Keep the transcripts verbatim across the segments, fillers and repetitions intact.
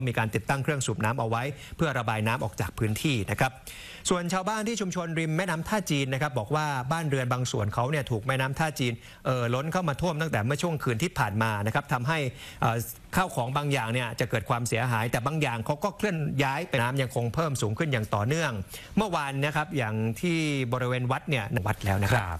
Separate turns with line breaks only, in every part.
มีการติดตั้งเครื่องสูบน้ำเอาไว้เพื่อระบายน้ำออกจากพื้นที่นะครับส่วนชาวบ้านที่ชุมชนริมแม่น้ำท่าจีนนะครับบอกว่าบ้านเรือนบางส่วนเขาเนี่ยถูกแม่น้ำท่าจีนเอ่อล้นเข้ามาท่วมตั้งแต่เมื่อช่วงคืนที่ผ่านมานะครับทำให้ข้าวของบางอย่างเนี่ยจะเกิดความเสียหายแต่บางอย่างเขาก็เคลื่อนย้ายไปน้ำยังคงเพิ่มสูงขึ้นอย่างต่อเนื่องเมื่อวานนะครับอย่างที่บริเวณวัดเนี่ยวัดแล้วนะครับ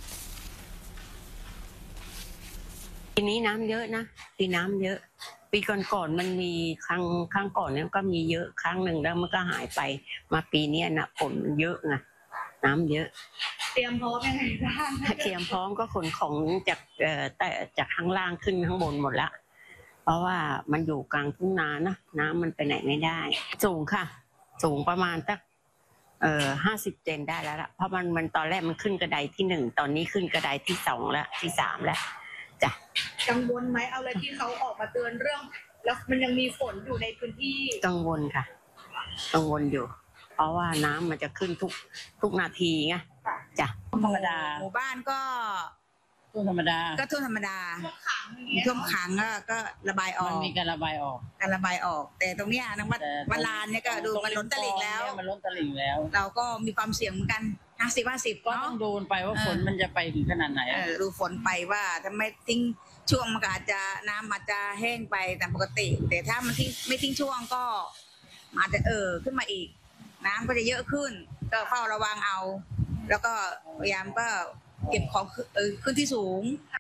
ปีนี้น้ำเยอะนะปีน้ำเยอะปีก่อนๆมันมีครั้งครั้งก่อนเนี่ยก็มีเยอะครั้งหนึ่งแล้วมันก็หายไปมาปีนี้นะฝนมันเยอะไงน้ำเยอะ
เตรียมพร้อมยังไงบ้าง
เตรียมพร้อมก็ขนของจากเอ่อแต่จากข้างล่างขึ้นข้างบนหมดละเพราะว่ามันอยู่กลางทุ่งนานะน้ำมันไปไหนไม่ได้สูงค่ะสูงประมาณสักเอ่อห้าสิบเซนได้แล้วล่ะเพราะมันมันตอนแรกมันขึ้นกระไดที่หนึ่งตอนนี้ขึ้นกระไดที่สองแล้วที่สามแล้วจ้ะ
กังวลไหมเอาเลยที่เขาออกมาเตือนเรื่องแล้วมันยังมีฝนอยู่ในพื้นที่
กังวลค่ะกังวลอยู่เพราะว่าน้ำมันจะขึ้นทุกทุกนาทีไงจ้ะ
ธรรมดาหมู่บ้านก็
ท่วมธรรมดา
ก็ท่วมธรรมดาท่วมขังก็ก็ระบายออก
มันมีการระบายออก
การระบายออกแต่ตรงเนี้ยนังวัดวัดลานเนี่ยก็ดูมันล้นตลิ่งแล้ว
มันล้นตลิ่งแล้ว
เราก็มีความเสี่ยงเหมือนกันห้าสิบห้าสิบ
ก็ต้องดูไปว่าฝนมันจะไปถึงขนาดไหน
ดูฝนไปว่าถ้าไม่ทิ้งช่วงมันอาจจะน้ำอาจจะแห้งไปตามปกติแต่ถ้ามันทิ้งไม่ทิ้งช่วงก็อาจจะเออขึ้นมาอีกน้ำก็จะเยอะขึ้นก็เฝ้าระวังเอาแล้วก็พยายามก็เก็บของเออขึ้นที่สูง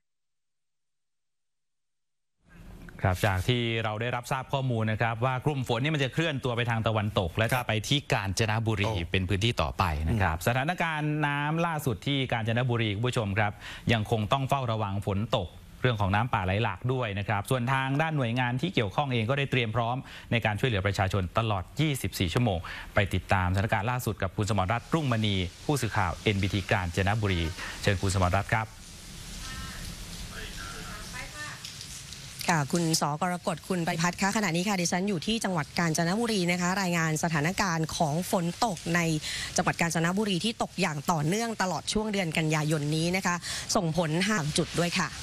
ครับจากที่เราได้รับทราบข้อมูลนะครับว่ากลุ่มฝนนี่มันจะเคลื่อนตัวไปทางตะวันตกและจะไปที่กาญจนบุรีเป็นพื้นที่ต่อไปนะครับสถานการณ์น้ำล่าสุดที่กาญจนบุรีคุณผู้ชมครับยังคงต้องเฝ้าระวังฝนตกเรื่องของน้ำป่าไหลหลากด้วยนะครับส่วนทางด้านหน่วยงานที่เกี่ยวข้องเองก็ได้เตรียมพร้อมในการช่วยเหลือประชาชนตลอดยี่สิบสี่ชั่วโมงไปติดตามสถานการณ์ล่าสุดกับคุณสมรรัตน์รุ่งมณีผู้สื่อข่าว เอ็น บี ที กาญจนบุรีเชิญคุณสมรรัตน์ครับ
ค่ะคุณสกรกฎคุณใบพัดคะขณะนี้ค่ะดิฉันอยู่ที่จังหวัดกาญจนบุรีนะคะรายงานสถานการณ์ของฝนตกในจังหวัดกาญจนบุรีที่ตกอย่างต่อเนื่องตลอดช่วงเดือนกันยายนนี้นะคะส่งผลห่างจุดด้วยค่ะ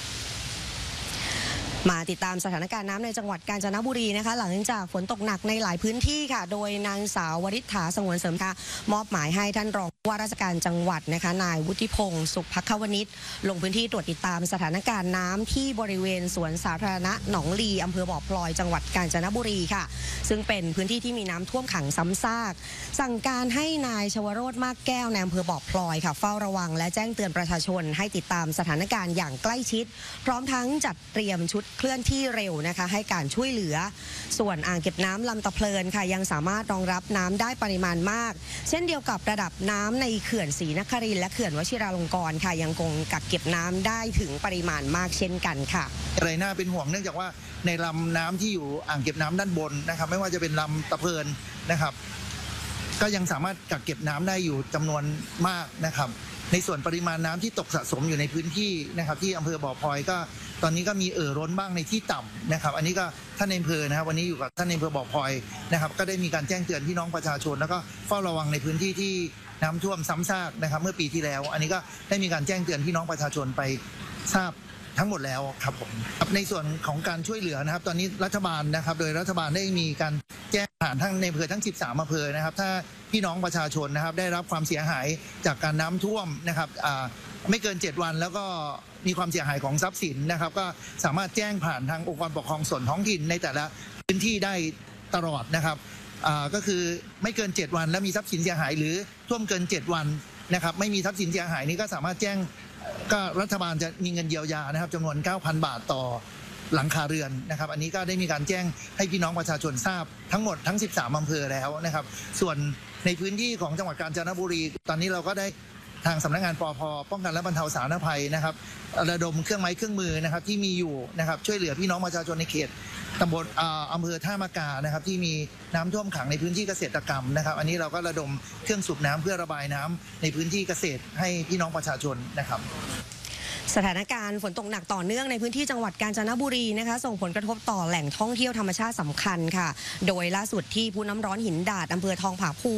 มาติดตามสถานการณ์น้ำในจังหวัดกาญจนบุรีนะคะหลังจากฝนตกหนักในหลายพื้นที่ค่ะโดยนางสาววริษฐาสงวนเสริมค่ะมอบหมายให้ท่านรองว่าราชการจังหวัดนะคะนายวุฒิพงศ์สุภควนิชลงพื้นที่ตรวจติดตามสถานการณ์น้ำที่บริเวณสวนสาธารณะหนองลีอำเภอบ่อพลอยจังหวัดกาญจนบุรีค่ะซึ่งเป็นพื้นที่ที่มีน้ำท่วมขังซ้ำซากสั่งการให้นายชวโรจน์มากแก้วในอำเภอบ่อพลอยค่ะเฝ้าระวังและแจ้งเตือนประชาชนให้ติดตามสถานการณ์อย่างใกล้ชิดพร้อมทั้งจัดเตรียมชุดเคลื่อนที่เร็วนะคะให้การช่วยเหลือส่วนอ่างเก็บน้ำลำตะเพลินค่ะยังสามารถรองรับน้ำได้ปริมาณมากเช่นเดียวกับระดับน้ำในเขื่อนศรีนครินทร์และเขื่อนวชิราลงกรณ์ค่ะยังคงกักเก็บน้ำได้ถึงปริมาณมากเช่นกันค่ะ
อะไรน่าเป็นห่วงเนื่องจากว่าในลำน้ำที่อยู่อ่างเก็บน้ำด้านบนนะครับไม่ว่าจะเป็นลำตะเพลินนะครับก็ยังสามารถกักเก็บน้ำได้อยู่จำนวนมากนะครับในส่วนปริมาณน้ำที่ตกสะสมอยู่ในพื้นที่นะครับที่อำเภอบ่อพลอยก็ตอนนี้ก็มีเอ่อล้นบ้างในที่ต่ำนะครับอันนี้ก็ท่านในอำเภอนะครับวันนี้อยู่กับท่านในอำเภอบ่อพลอยนะครับก็ได้มีการแจ้งเตือนพี่น้องประชาชนแล้วก็เฝ้าระวังในพื้นที่ที่น้ำท่วมซ้ำซากนะครับเมื่อปีที่แล้วอันนี้ก็ได้มีการแจ้งเตือนพี่น้องประชาชนไปทราบทั้งหมดแล้วครับผมในส่วนของการช่วยเหลือนะครับตอนนี้รัฐบาลนะครับโดยรัฐบาลได้มีการแจ้งผ่านทั้งในอำเภอทั้งสิบสามอำเภอนะครับถ้าพี่น้องประชาชนนะครับได้รับความเสียหายจากการน้ำท่วมนะครับไม่เกินเจ็ดวันแล้วก็มีความเสียหายของทรัพย์สินนะครับก็สามารถแจ้งผ่านทางองค์กรปกครองส่วนท้องถิ่นในแต่ละพื้นที่ได้ตลอดนะครับก็คือไม่เกินเจ็ดวันแล้วมีทรัพย์สินเสียหายหรือท่วมเกินเจ็ดวันนะครับไม่มีทรัพย์สินเสียหายนี้ก็สามารถแจ้งก็รัฐบาลจะมีเงินเยียวยานะครับจำนวน เก้าพัน บาทต่อหลังคาเรือนนะครับอันนี้ก็ได้มีการแจ้งให้พี่น้องประชาชนทราบทั้งหมดทั้งสิบสามอำเภอแล้วนะครับส่วนในพื้นที่ของจังหวัดกาญจนบุรีตอนนี้เราก็ได้ทางสำนักงานปภ.ป้องกันและบรรเทาสาธารณภัยนะครับระดมเครื่องไม้เครื่องมือนะครับที่มีอยู่นะครับช่วยเหลือพี่น้องประชาชนในเขตตำบลอำเภอท่ามะกานะครับที่มีน้ำท่วมขังในพื้นที่เกษตรกรรมนะครับอันนี้เราก็ระดมเครื่องสูบน้ำเพื่อระบายน้ำในพื้นที่เกษตรให้พี่น้องประชาชนนะครับ
สถานการณ์ฝนตกหนักต่อเนื่องในพื้นที่จังหวัดกาญจนบุรีนะคะส่งผลกระทบต่อแหล่งท่องเที่ยวธรรมชาติสำคัญค่ะโดยล่าสุดที่ภูน้ำร้อนหินดาดอำเภอทองผาภูมิ